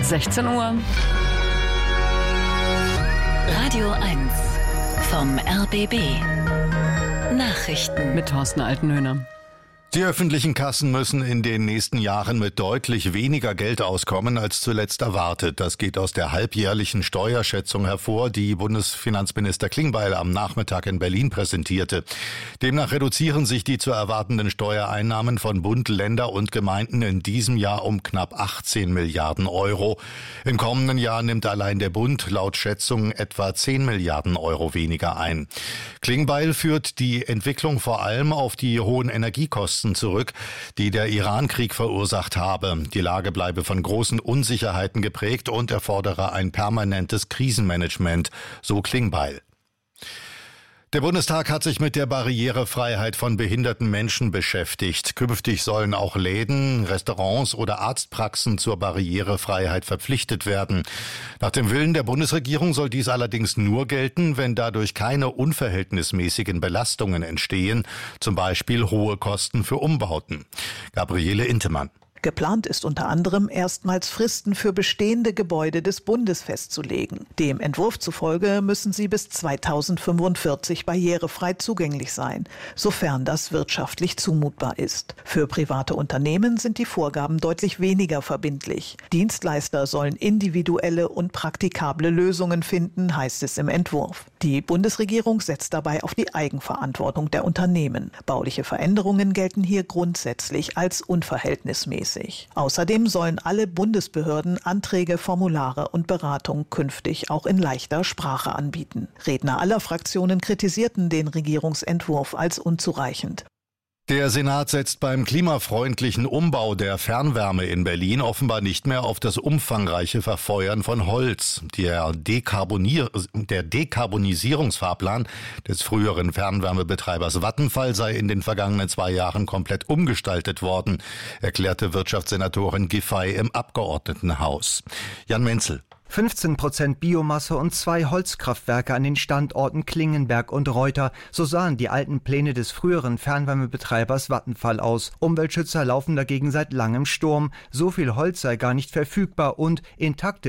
16 Uhr. Radio 1 vom RBB. Nachrichten Mit Thorsten Altenhöhner. Die öffentlichen Kassen müssen in den nächsten Jahren mit deutlich weniger Geld auskommen als zuletzt erwartet. Das geht aus der halbjährlichen Steuerschätzung hervor, die Bundesfinanzminister Klingbeil am Nachmittag in Berlin präsentierte. Demnach reduzieren sich die zu erwartenden Steuereinnahmen von Bund, Länder und Gemeinden in diesem Jahr um knapp 18 Milliarden Euro. Im kommenden Jahr nimmt allein der Bund laut Schätzung etwa 10 Milliarden Euro weniger ein. Klingbeil führt die Entwicklung vor allem auf die hohen Energiekosten zurück, die der Iran-Krieg verursacht habe. Die Lage bleibe von großen Unsicherheiten geprägt und erfordere ein permanentes Krisenmanagement, so Klingbeil. Der Bundestag hat sich mit der Barrierefreiheit von behinderten Menschen beschäftigt. Künftig sollen auch Läden, Restaurants oder Arztpraxen zur Barrierefreiheit verpflichtet werden. Nach dem Willen der Bundesregierung soll dies allerdings nur gelten, wenn dadurch keine unverhältnismäßigen Belastungen entstehen, zum Beispiel hohe Kosten für Umbauten. Gabriele Intemann. Geplant ist unter anderem, erstmals Fristen für bestehende Gebäude des Bundes festzulegen. Dem Entwurf zufolge müssen sie bis 2045 barrierefrei zugänglich sein, sofern das wirtschaftlich zumutbar ist. Für private Unternehmen sind die Vorgaben deutlich weniger verbindlich. Dienstleister sollen individuelle und praktikable Lösungen finden, heißt es im Entwurf. Die Bundesregierung setzt dabei auf die Eigenverantwortung der Unternehmen. Bauliche Veränderungen gelten hier grundsätzlich als unverhältnismäßig. Außerdem sollen alle Bundesbehörden Anträge, Formulare und Beratung künftig auch in leichter Sprache anbieten. Redner aller Fraktionen kritisierten den Regierungsentwurf als unzureichend. Der Senat setzt beim klimafreundlichen Umbau der Fernwärme in Berlin offenbar nicht mehr auf das umfangreiche Verfeuern von Holz. Der Dekarbonisierungsfahrplan des früheren Fernwärmebetreibers Vattenfall sei in den vergangenen 2 Jahren komplett umgestaltet worden, erklärte Wirtschaftssenatorin Giffey im Abgeordnetenhaus. Jan Menzel. 15% Biomasse und 2 Holzkraftwerke an den Standorten Klingenberg und Reuter. So sahen die alten Pläne des früheren Fernwärmebetreibers Vattenfall aus. Umweltschützer laufen dagegen seit langem Sturm. So viel Holz sei gar nicht verfügbar und intakte